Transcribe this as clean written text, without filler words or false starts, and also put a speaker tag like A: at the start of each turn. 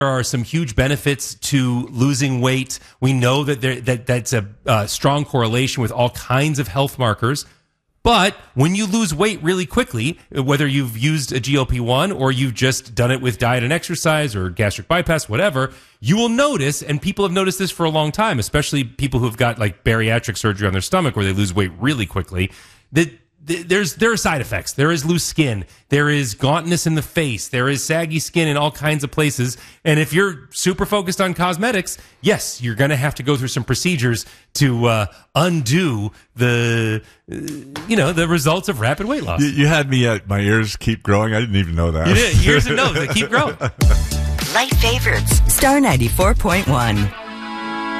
A: There are some huge benefits to losing weight. We know that that's a strong correlation with all kinds of health markers. But when you lose weight really quickly, whether you've used a GLP-1 or you've just done it with diet and exercise or gastric bypass, whatever, you will notice, and people have noticed this for a long time, especially people who've got like bariatric surgery on their stomach where they lose weight really quickly, that there are side effects. There is loose skin. There is gauntness in the face. There is saggy skin in all kinds of places. And if you're super focused on cosmetics, yes, you're going to have to go through some procedures to undo the results of rapid weight loss.
B: You had me at my ears keep growing. I didn't even know that.
A: You did. Ears and nose, they keep growing.
C: Life Favorites, Star 94.1.